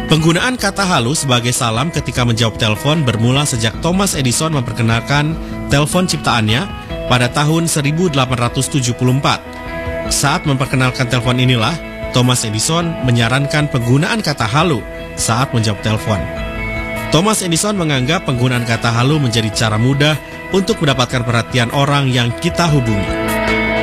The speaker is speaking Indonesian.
Penggunaan kata halo sebagai salam ketika menjawab telepon bermula sejak Thomas Edison memperkenalkan telepon ciptaannya pada tahun 1874. Saat memperkenalkan telepon inilah, Thomas Edison menyarankan penggunaan kata halo saat menjawab telepon. Thomas Edison menganggap penggunaan kata halo menjadi cara mudah untuk mendapatkan perhatian orang yang kita hubungi.